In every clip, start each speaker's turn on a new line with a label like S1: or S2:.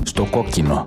S1: Στο κόκκινο.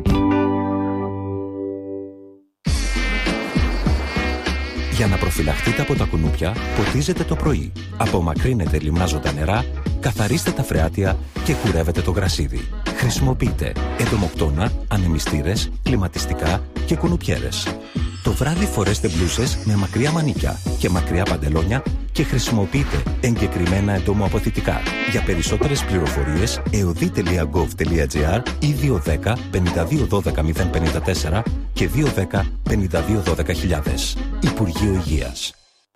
S1: Για να προφυλαχτείτε από τα κουνούπια, ποτίζετε το πρωί. Απομακρύνετε λιμνάζοντα νερά, καθαρίστε τα φρεάτια και κουρεύετε το γρασίδι. Χρησιμοποιείτε εντομοκτώνα, ανεμιστήρες, κλιματιστικά και κουνουπιέρες. Το βράδυ φορέστε μπλούσες με μακριά μανίκια και μακριά παντελόνια και χρησιμοποιείτε εγκεκριμένα εντομοαποθητικά. Για περισσότερες πληροφορίες, eodi.gov.gr ή 210 52 12 054 και 210 52 12 Υπουργείο Υγείας.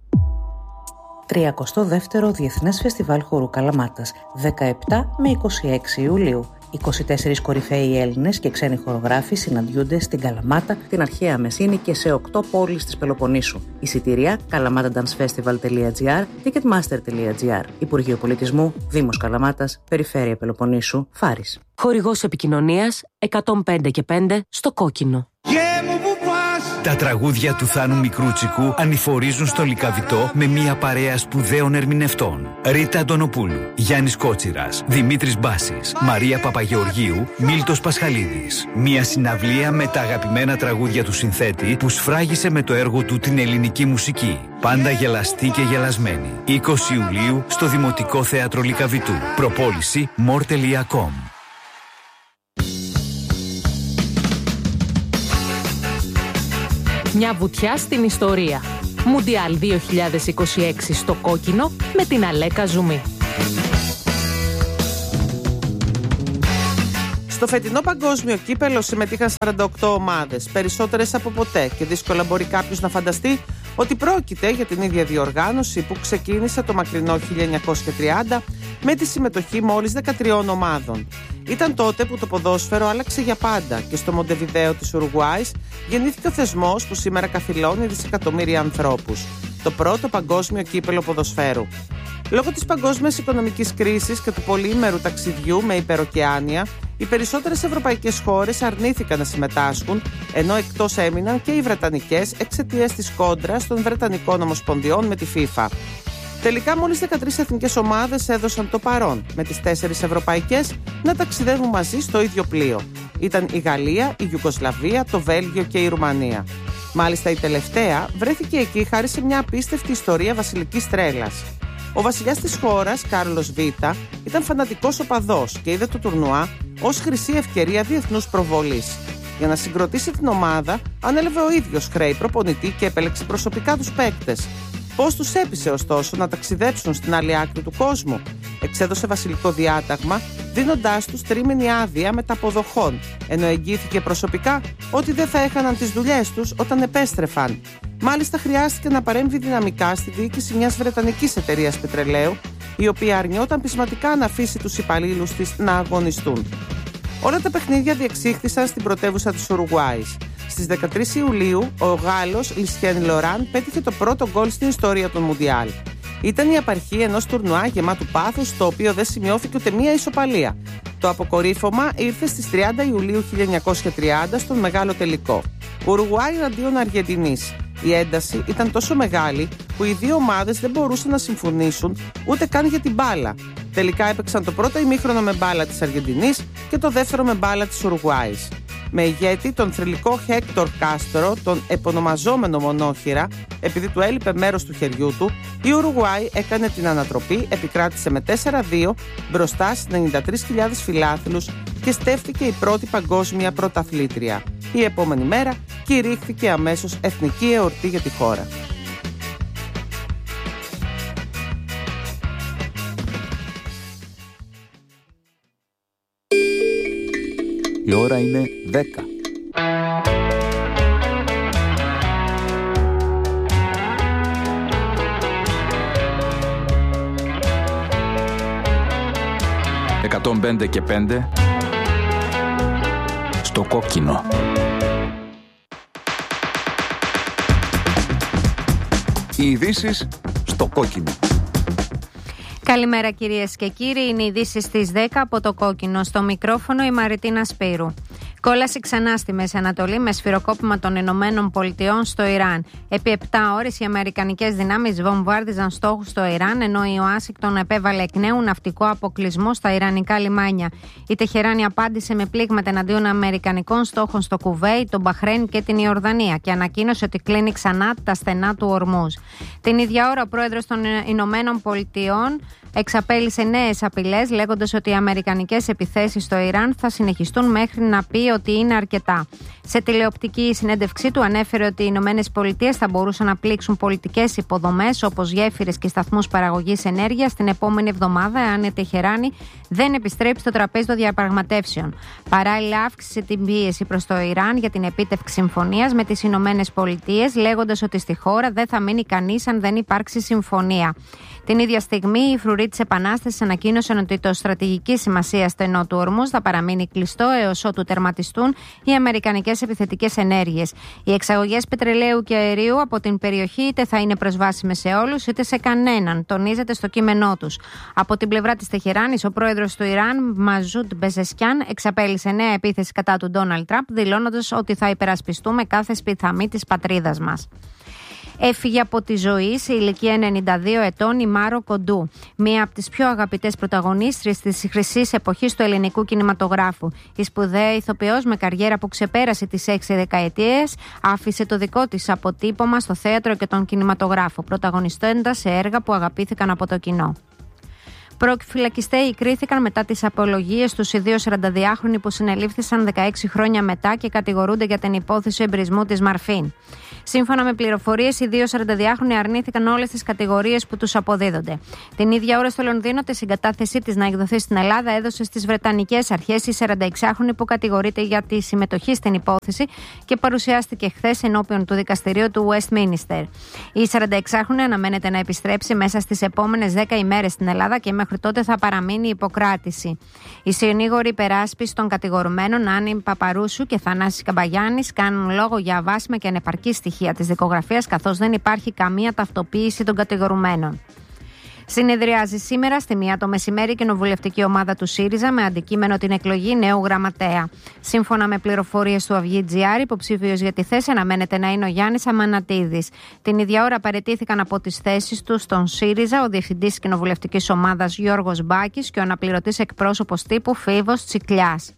S2: 32ο Διεθνές Φεστιβάλ Χορού Καλαμάτας, 17 με 26 Ιουλίου. 24 κορυφαίοι Έλληνες και ξένοι χορογράφοι συναντιούνται στην Καλαμάτα, την αρχαία Μεσίνη και σε 8 πόλεις της Πελοποννήσου. Εισιτήρια kalamatadancefestival.gr, ticketmaster.gr. Υπουργείο Πολιτισμού, Δήμος Καλαμάτας, Περιφέρεια Πελοποννήσου, Φάρης.
S3: Χορηγός επικοινωνίας 105 και 5 στο κόκκινο.
S4: Τα τραγούδια του Θάνου Μικρούτσικου ανηφορίζουν στο Λυκαβητό με μια παρέα σπουδαίων ερμηνευτών. Ρίτα Αντωνοπούλου, Γιάννης Κότσιρας, Δημήτρης Μπάσης, Μαρία Παπαγεωργίου, Μίλτος Πασχαλίδης. Μια συναυλία με τα αγαπημένα τραγούδια του συνθέτη που σφράγισε με το έργο του την ελληνική μουσική. Πάντα γελαστή και γελασμένη. 20 Ιουλίου στο Δημοτικό Θέατρο Λυκαβητού. Προπόληση more.com.
S3: Μια βουτιά στην ιστορία. Μουντιάλ 2026 στο κόκκινο με την Αλέκα Ζουμί.
S5: Στο φετινό παγκόσμιο κύπελο συμμετείχαν 48 ομάδες, περισσότερες από ποτέ, και δύσκολα μπορεί κάποιος να φανταστεί ότι πρόκειται για την ίδια διοργάνωση που ξεκίνησε το μακρινό 1930 με τη συμμετοχή μόλις 13 ομάδων. Ήταν τότε που το ποδόσφαιρο άλλαξε για πάντα και στο Μοντεβιδέο της Ουρουγουάης γεννήθηκε ο θεσμός που σήμερα καθυλώνει δισεκατομμύρια ανθρώπους. Το πρώτο παγκόσμιο κύπελο ποδοσφαίρου. Λόγω της παγκόσμιας οικονομικής κρίσης και του πολύημερου ταξιδιού με υπεροκεάνια, οι περισσότερες ευρωπαϊκές χώρες αρνήθηκαν να συμμετάσχουν, ενώ εκτός έμειναν και οι βρετανικές εξαιτίας της κόντρας των βρετανικών ομοσπονδιών με τη FIFA. Τελικά μόλις 13 εθνικές ομάδες έδωσαν το παρόν, με τις 4 ευρωπαϊκές να ταξιδεύουν μαζί στο ίδιο πλοίο. Ήταν η Γαλλία, η Ιουγκοσλαβία, το Βέλγιο και η Ρουμανία. Μάλιστα η τελευταία βρέθηκε εκεί χάρη σε μια απίστευτη ιστορία βασιλικής τρέλας. Ο βασιλιάς της χώρας, Κάρλος Β, ήταν φανατικός οπαδός και είδε το τουρνουά ως χρυσή ευκαιρία διεθνούς προβολής. Για να συγκροτήσει την ομάδα, ανέλαβε ο ίδιος χρέη προπονητή και επέλεξε προσωπικά τους παίκτες. Πώς τους έπεισε ωστόσο να ταξιδέψουν στην άλλη άκρη του κόσμου? Εξέδωσε βασιλικό διάταγμα, δίνοντάς τους τρίμηνη άδεια μεταποδοχών, ενώ εγγύθηκε προσωπικά ότι δεν θα έχαναν τις δουλειές τους όταν επέστρεφαν. Μάλιστα χρειάστηκε να παρέμβει δυναμικά στη διοίκηση μιας βρετανικής εταιρείας πετρελαίου, η οποία αρνιόταν πεισματικά να αφήσει τους υπαλλήλους της να αγωνιστούν. Όλα τα παιχνίδια διεξήχθησαν στην πρωτεύουσα της Ουρουγουάης. Στις 13 Ιουλίου, ο Γάλλος Λισιέν Λοράν πέτυχε το πρώτο γκολ στην ιστορία των Μουντιάλ. Ήταν η απαρχή ενός τουρνουά γεμάτου πάθους, στο οποίο δεν σημειώθηκε ούτε μία ισοπαλία. Το αποκορύφωμα ήρθε στις 30 Ιουλίου 1930 στον μεγάλο τελικό. Ουρουγουάη εναντίον Αργεντινής. Η ένταση ήταν τόσο μεγάλη που οι δύο ομάδες δεν μπορούσαν να συμφωνήσουν ούτε καν για την μπάλα. Τελικά έπαιξαν το πρώτο ημίχρονο με μπάλα της Αργεντινής και το δεύτερο με μπάλα της Ουρουγουάης. Με ηγέτη τον θρυλικό Χέκτορ Κάστρο, τον επωνομαζόμενο Μονόχυρα, επειδή του έλειπε μέρος του χεριού του, η Ουρουγουάη έκανε την ανατροπή, επικράτησε με 4-2 μπροστά στις 93.000 φιλάθλους και στέφθηκε η πρώτη παγκόσμια πρωταθλήτρια. Η επόμενη μέρα κηρύχθηκε αμέσως εθνική εορτή για τη χώρα.
S1: Η ώρα είναι 10. «105 και 5» στο κόκκινο. Οι ειδήσεις στο κόκκινο.
S6: Καλημέρα κυρίες και κύριοι, είναι οι ειδήσεις στις 10 από το κόκκινο. Στο μικρόφωνο η Μαριτίνα Σπύρου. Κόλαση ξανά στη Μέση Ανατολή με σφυροκόπημα των Ηνωμένων Πολιτειών στο Ιράν. Επί 7 ώρες οι αμερικανικές δυνάμεις βομβάρδιζαν στόχους στο Ιράν, ενώ η Ουάσιγκτον επέβαλε εκ νέου ναυτικό αποκλεισμό στα ιρανικά λιμάνια. Η Τεχεράνη απάντησε με πλήγματα εναντίον αμερικανικών στόχων στο Κουβέιτ, τον Μπαχρέιν και την Ιορδανία και ανακοίνωσε ότι κλείνει ξανά τα στενά του Ορμούζ. Την ίδια ώρα, ο πρόεδρος των Ηνωμένων Πολιτειών εξαπέλυσε νέες απειλές, λέγοντας ότι οι αμερικανικές επιθέσεις στο Ιράν θα συνεχιστούν μέχρι να πει ότι είναι αρκετά. Σε τηλεοπτική συνέντευξή του ανέφερε ότι οι Ηνωμένες Πολιτείες θα μπορούσαν να πλήξουν πολιτικές υποδομές όπως γέφυρες και σταθμούς παραγωγής ενέργειας την επόμενη εβδομάδα, αν η Τεχεράνη δεν επιστρέψει στο τραπέζι των διαπραγματεύσεων. Παράλληλα, αύξησε την πίεση προς το Ιράν για την επίτευξη συμφωνίας με τις Ηνωμένες Πολιτείες, λέγοντας ότι στη χώρα δεν θα μείνει κανείς αν δεν υπάρξει συμφωνία. Την ίδια στιγμή, οι φρουροί της Επανάστασης ανακοίνωσαν ότι το στρατηγική σημασία στενό του Ορμούζ θα παραμείνει κλειστό έως ότου τερματιστούν οι αμερικανικές επιθετικές ενέργειες. Οι εξαγωγές πετρελαίου και αερίου από την περιοχή είτε θα είναι προσβάσιμες σε όλους είτε σε κανέναν, τονίζεται στο κείμενό τους. Από την πλευρά της Τεχεράνης, ο πρόεδρος του Ιράν, Μαζούντ Πεζεσκιάν, εξαπέλυσε νέα επίθεση κατά του Ντόναλντ Τραμπ, δηλώνοντας ότι θα υπερασπιστούμε κάθε σπιθαμή της πατρίδας μας. Έφυγε από τη ζωή σε ηλικία 92 ετών η Μάρο Κοντού, μία από τις πιο αγαπητές πρωταγωνίστριες της χρυσής εποχής του ελληνικού κινηματογράφου. Η σπουδαία ηθοποιός με καριέρα που ξεπέρασε τις 6 δεκαετίες άφησε το δικό της αποτύπωμα στο θέατρο και τον κινηματογράφο, πρωταγωνιστώντας σε έργα που αγαπήθηκαν από το κοινό. Προφυλακιστέοι κρίθηκαν μετά τις απολογίες τους οι δύο 42χρονοι που συνελήφθησαν 16 χρόνια μετά και κατηγορούνται για την υπόθεση εμπρισμού της Μαρφίν. Σύμφωνα με πληροφορίες, οι δύο 42χρονοι αρνήθηκαν όλες τις κατηγορίες που τους αποδίδονται. Την ίδια ώρα στο Λονδίνο, τη συγκατάθεσή της να εκδοθεί στην Ελλάδα έδωσε στις Βρετανικές αρχές η 46χρονη που κατηγορείται για τη συμμετοχή στην υπόθεση και παρουσιάστηκε χθες ενώπιον του δικαστηρίου του Westminster. Η 46χρονη αναμένεται να επιστρέψει μέσα στις επόμενες 10 ημέρες στην Ελλάδα και μέχρι τότε θα παραμείνει υποκράτηση. Οι συνήγοροι υπεράσπισης των κατηγορουμένων Άννη Παπαρούσου και Θανάσης Καμπαγιάννης κάνουν λόγο για αβάσιμα και ανεπαρκή στοιχεία της δικογραφίας, καθώς δεν υπάρχει καμία ταυτοποίηση των κατηγορουμένων. Συνεδριάζει σήμερα στη 1 το μεσημέρι η κοινοβουλευτική ομάδα του ΣΥΡΙΖΑ με αντικείμενο την εκλογή νέου γραμματέα. Σύμφωνα με πληροφορίες του Αυγή.gr, υποψήφιος για τη θέση αναμένεται να είναι ο Γιάννης Αμανατίδης. Την ίδια ώρα παραιτήθηκαν από τις θέσεις του στον ΣΥΡΙΖΑ ο διευθυντής της κοινοβουλευτικής ομάδας Γιώργος Μπάκης και ο αναπληρωτής εκπρόσωπος τύπου Φίβος Τσικλιάς.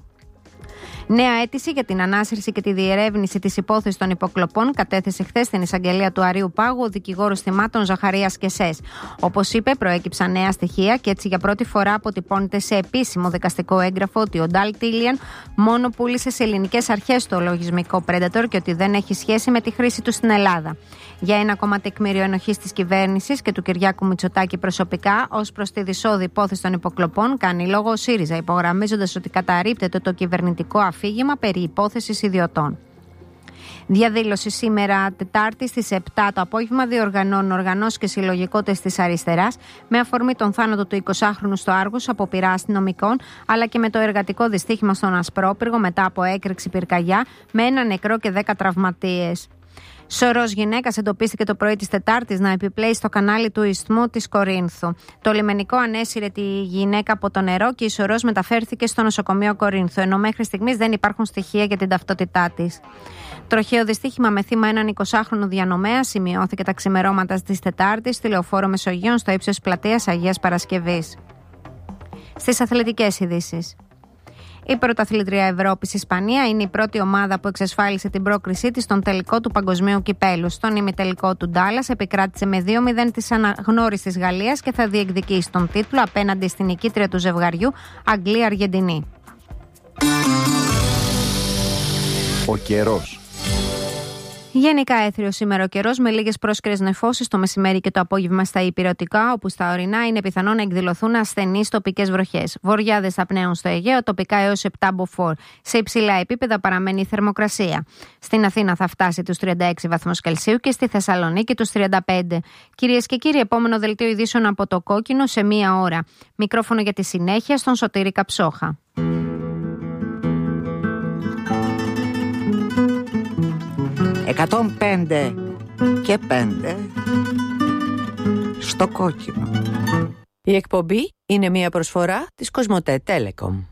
S6: Νέα αίτηση για την ανάσυρση και τη διερεύνηση της υπόθεσης των υποκλοπών κατέθεσε χθες στην εισαγγελία του Αρείου Πάγου ο δικηγόρος θυμάτων Ζαχαρίας Κεσές. Όπως είπε, προέκυψαν νέα στοιχεία και έτσι για πρώτη φορά αποτυπώνεται σε επίσημο δικαστικό έγγραφο ότι ο Ντάλ Τίλιαν μόνο πούλησε σε ελληνικές αρχές το λογισμικό Predator και ότι δεν έχει σχέση με τη χρήση του στην Ελλάδα. Για ένα ακόμα τεκμήριο ενοχής της κυβέρνησης και του Κυριάκου Μητσοτάκη προσωπικά ως προς τη δυσόδη υπόθεση των υποκλοπών κάνει λόγο ο ΣΥΡΙΖΑ, υπογραμμίζοντας ότι καταρρίπτεται το κυβερνητικό αφήγημα περί υπόθεσης ιδιωτών. Διαδήλωση σήμερα Τετάρτη στις 7 το απόγευμα διοργανώνουν οργανώσεις και συλλογικότητες της αριστεράς με αφορμή τον θάνατο του 20χρονου στο Άργος από πειρά αστυνομικών, αλλά και με το εργατικό δυστύχημα στον Ασπρόπυργο μετά από έκρηξη πυρκαγιά με 1 νεκρό και 10 τραυματίες. Σωρός γυναίκας εντοπίστηκε το πρωί της Τετάρτης να επιπλέει στο κανάλι του Ισθμού της Κορίνθου. Το λιμενικό ανέσυρε τη γυναίκα από το νερό και η σωρός μεταφέρθηκε στο νοσοκομείο Κορίνθου, ενώ μέχρι στιγμής δεν υπάρχουν στοιχεία για την ταυτότητά της. Τροχαίο δυστύχημα με θύμα έναν 20χρονο διανομέα σημειώθηκε τα ξημερώματα της Τετάρτης στη Λεωφόρο Μεσογείων στο ύψος πλατείας Αγίας Παρασκευής. Στις αθλητικές ειδήσεις. Η πρωταθλήτρια Ευρώπης Ισπανία είναι η πρώτη ομάδα που εξασφάλισε την πρόκρισή της στον τελικό του Παγκοσμίου Κυπέλου. Στον ημιτελικό του Ντάλλας επικράτησε με 2-0 της αναγνώριστης Γαλλίας και θα διεκδικήσει τον τίτλο απέναντι στην νικήτρια του ζευγαριού Αγγλία-Αργεντινή.
S7: Ο καιρός.
S6: Γενικά έθριος σήμερα ο καιρός με λίγες πρόσκαιρες νεφώσεις το μεσημέρι και το απόγευμα στα υπηρετικά, όπου στα ορεινά είναι πιθανό να εκδηλωθούν ασθενείς τοπικές βροχές. Βοριάδες θα πνέουν στο Αιγαίο, τοπικά έως 7 μποφόρ. Σε υψηλά επίπεδα παραμένει η θερμοκρασία. Στην Αθήνα θα φτάσει τους 36 βαθμούς Κελσίου και στη Θεσσαλονίκη τους 35. Κυρίες και κύριοι, επόμενο δελτίο ειδήσεων από το Κόκκινο σε 1 ώρα. Μικρόφωνο για τη συνέχεια στον Σωτήρη Καψόχα.
S8: 105 και 5 στο Κόκκινο.
S9: Η εκπομπή είναι μια προσφορά της Κοσμοτέ Telecom.